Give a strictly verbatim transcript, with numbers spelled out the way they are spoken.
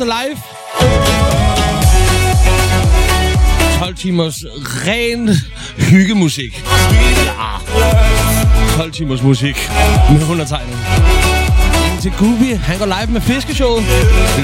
live. tolv timers ren hyggemusik. Ja. tolv timers musik med undertegnet. Til Gubi, han går live med Fiskeshowet.